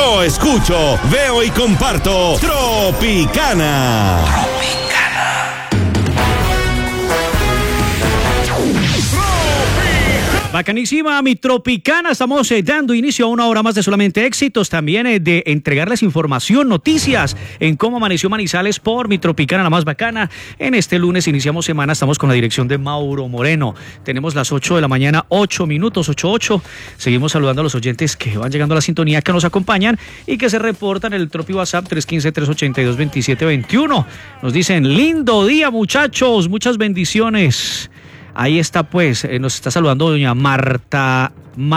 Yo escucho, veo y comparto Tropicana. Bacanísima, mi Tropicana. Estamos dando inicio a una hora más de solamente éxitos. También de entregarles información, noticias en cómo amaneció Manizales por mi Tropicana, la más bacana. En este lunes iniciamos semana. Estamos con la dirección de Mauro Moreno. Tenemos las 8 de la mañana, 8 minutos, 8:08. Seguimos saludando a los oyentes que van llegando a la sintonía, que nos acompañan y que se reportan en el Tropi WhatsApp 315-382-2721. Nos dicen, lindo día, muchachos. Muchas bendiciones. Ahí está, pues, nos está saludando doña Marta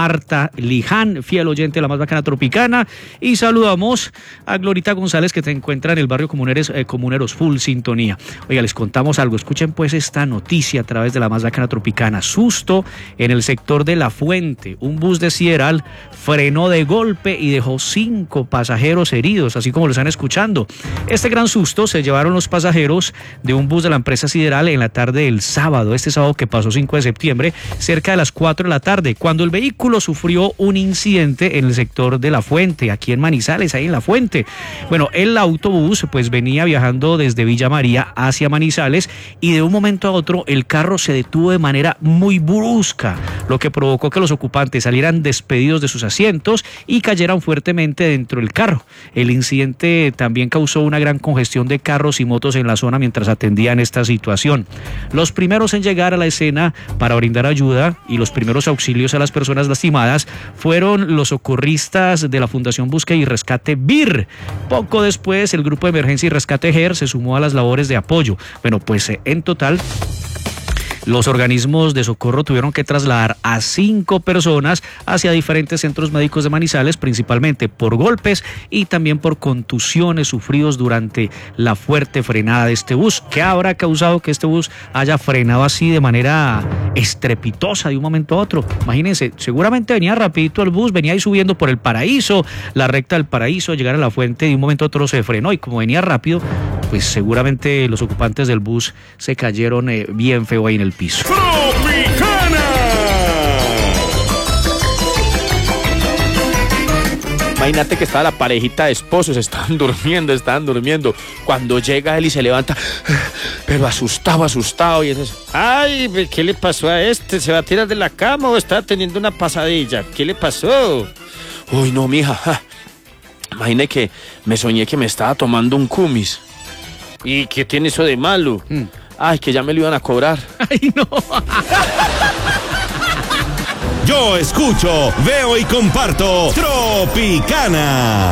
Liján, fiel oyente de la más bacana Tropicana, y saludamos a Glorita González, que se encuentra en el barrio Comuneros, full sintonía. Oiga, les contamos algo, escuchen pues esta noticia a través de la más bacana Tropicana. Susto en el sector de La Fuente, un bus de Sideral frenó de golpe y dejó 5 pasajeros heridos, así como lo están escuchando. Este gran susto se llevaron los pasajeros de un bus de la empresa Sideral en la tarde del sábado, este sábado que pasó 5 de septiembre, cerca de las 4 de la tarde, cuando el vehículo sufrió un incidente en el sector de La Fuente, aquí en Manizales, ahí en La Fuente. Bueno, el autobús pues venía viajando desde Villa María hacia Manizales y de un momento a otro el carro se detuvo de manera muy brusca, lo que provocó que los ocupantes salieran despedidos de sus asientos y cayeran fuertemente dentro del carro. El incidente también causó una gran congestión de carros y motos en la zona mientras atendían esta situación. Los primeros en llegar a la escena para brindar ayuda y los primeros auxilios a las personas lastimadas fueron los socorristas de la Fundación Búsqueda y Rescate BIR. Poco después, el grupo de emergencia y rescate GER se sumó a las labores de apoyo. Bueno, pues en total, los organismos de socorro tuvieron que trasladar a 5 personas hacia diferentes centros médicos de Manizales, principalmente por golpes y también por contusiones sufridos durante la fuerte frenada de este bus. ¿Qué habrá causado que este bus haya frenado así de manera estrepitosa de un momento a otro? Imagínense, seguramente venía rapidito el bus, venía ahí subiendo por el Paraíso, la recta del Paraíso, llegar a La Fuente, y de un momento a otro se frenó, y como venía rápido, pues seguramente los ocupantes del bus se cayeron bien feo ahí en el piso. ¡Tropicana! Imagínate que estaba la parejita de esposos, estaban durmiendo. Cuando llega él y se levanta, pero asustado, y es eso. Ay, ¿qué le pasó a este? ¿Se va a tirar de la cama o está teniendo una pasadilla? ¿Qué le pasó? Uy, no, mija. Imagine que me soñé que me estaba tomando un kumis. ¿Y qué tiene eso de malo? Ay, que ya me lo iban a cobrar. Ay, no. Yo escucho, veo y comparto Tropicana.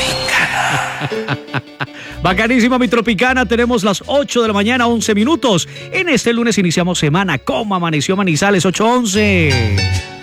Bacanísima, mi Tropicana. Tenemos las 8 de la mañana, 11 minutos. En este lunes iniciamos semana. ¿Cómo amaneció Manizales? 8:11.